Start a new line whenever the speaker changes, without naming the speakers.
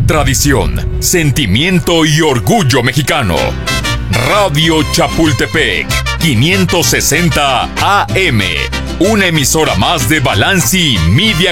tradición, sentimiento y orgullo mexicano. Radio Chapultepec, 560 AM, una emisora más de Balanci Media